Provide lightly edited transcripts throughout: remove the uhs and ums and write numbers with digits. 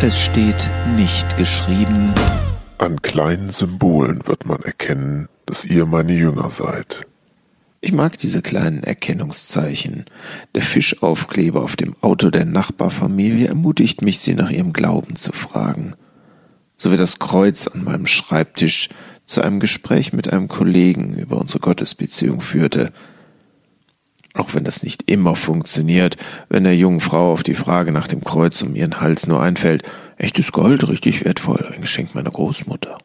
Es steht nicht geschrieben: An kleinen Symbolen wird man erkennen, dass ihr meine Jünger seid. Ich mag diese kleinen Erkennungszeichen. Der Fischaufkleber auf dem Auto der Nachbarfamilie ermutigt mich, sie nach ihrem Glauben zu fragen. So wie das Kreuz an meinem Schreibtisch zu einem Gespräch mit einem Kollegen über unsere Gottesbeziehung führte. Auch wenn das nicht immer funktioniert, wenn der jungen Frau auf die Frage nach dem Kreuz um ihren Hals nur einfällt: echtes Gold, richtig wertvoll, ein Geschenk meiner Großmutter.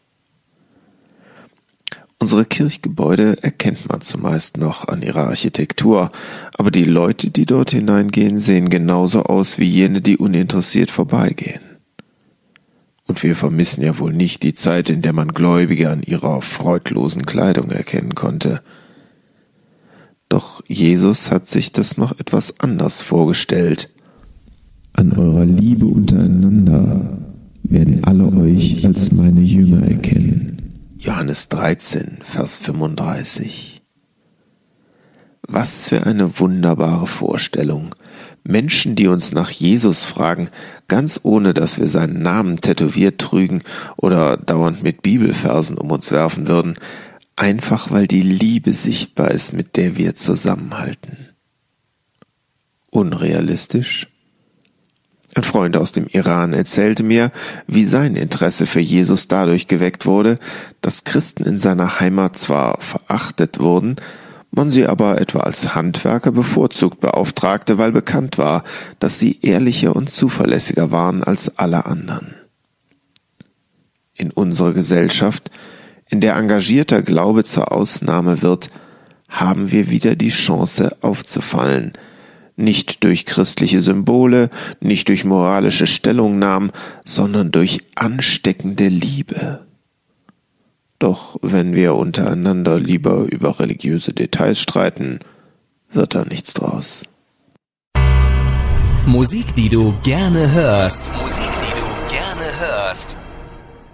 Unsere Kirchgebäude erkennt man zumeist noch an ihrer Architektur, aber die Leute, die dort hineingehen, sehen genauso aus wie jene, die uninteressiert vorbeigehen. Und wir vermissen ja wohl nicht die Zeit, in der man Gläubige an ihrer freudlosen Kleidung erkennen konnte. Doch Jesus hat sich das noch etwas anders vorgestellt. An eurer Liebe untereinander werden alle euch als meine Jünger erkennen. Johannes 13, Vers 35. Was für eine wunderbare Vorstellung. Menschen, die uns nach Jesus fragen, ganz ohne, dass wir seinen Namen tätowiert trügen oder dauernd mit Bibelversen um uns werfen würden, einfach weil die Liebe sichtbar ist, mit der wir zusammenhalten. Unrealistisch? Ein Freund aus dem Iran erzählte mir, wie sein Interesse für Jesus dadurch geweckt wurde, dass Christen in seiner Heimat zwar verachtet wurden, man sie aber etwa als Handwerker bevorzugt beauftragte, weil bekannt war, dass sie ehrlicher und zuverlässiger waren als alle anderen. In unserer Gesellschaft, in der engagierter Glaube zur Ausnahme wird, haben wir wieder die Chance aufzufallen, nicht durch christliche Symbole, nicht durch moralische Stellungnahmen, sondern durch ansteckende Liebe. Doch wenn wir untereinander lieber über religiöse Details streiten, wird da nichts draus. Musik, die du gerne hörst. Musik, die du gerne hörst.